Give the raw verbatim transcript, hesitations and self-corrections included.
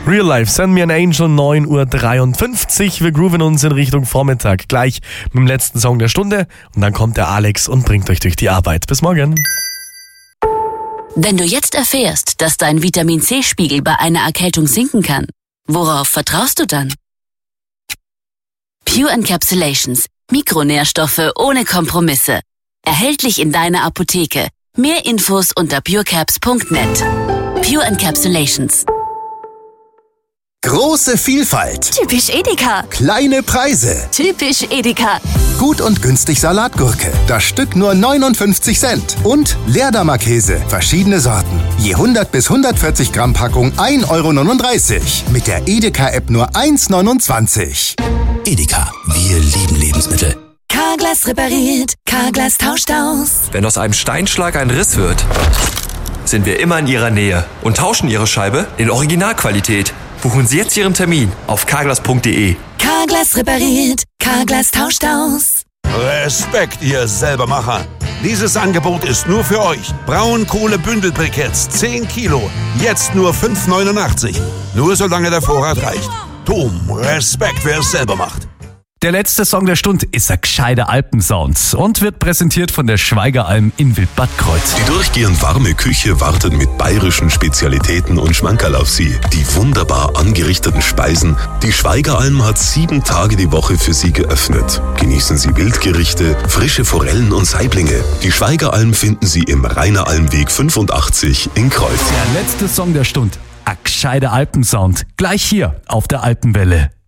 Real Life, Send Me an Angel, neun Uhr dreiundfünfzig. Wir grooven uns in Richtung Vormittag. Gleich mit dem letzten Song der Stunde. Und dann kommt der Alex und bringt euch durch die Arbeit. Bis morgen. Wenn du jetzt erfährst, dass dein Vitamin-C-Spiegel bei einer Erkältung sinken kann, worauf vertraust du dann? Pure Encapsulations. Mikronährstoffe ohne Kompromisse. Erhältlich in deiner Apotheke. Mehr Infos unter purecaps punkt net. Pure Encapsulations. Große Vielfalt. Typisch Edeka. Kleine Preise. Typisch Edeka. Gut und günstig Salatgurke. Das Stück nur neunundfünfzig Cent. Und Leerdammer Käse. Verschiedene Sorten. Je hundert bis hundertvierzig Gramm Packung ein Euro neununddreißig. Mit der Edeka-App nur eins neunundzwanzig. Edeka, wir lieben Lebensmittel. Carglass repariert, Carglass tauscht aus. Wenn aus einem Steinschlag ein Riss wird, sind wir immer in Ihrer Nähe und tauschen Ihre Scheibe in Originalqualität. Buchen Sie jetzt Ihren Termin auf carglass punkt de. Carglass repariert, Carglass tauscht aus. Respekt, ihr Selbermacher. Dieses Angebot ist nur für euch. Braunkohle-Bündelbriketts, zehn Kilo. Jetzt nur fünf neunundachtzig. Nur solange der Vorrat reicht. Tom, Respekt, wer es selber macht. Der letzte Song der Stunde ist ein gescheiter Alpensound und wird präsentiert von der Schweigeralm in Wildbad Kreuz. Die durchgehend warme Küche wartet mit bayerischen Spezialitäten und Schmankerl auf Sie. Die wunderbar angerichteten Speisen. Die Schweigeralm hat sieben Tage die Woche für Sie geöffnet. Genießen Sie Wildgerichte, frische Forellen und Saiblinge. Die Schweigeralm finden Sie im Raineralmweg fünfundachtzig in Kreuz. Der letzte Song der Stunde, ein gescheiter Alpensound, gleich hier auf der Alpenwelle.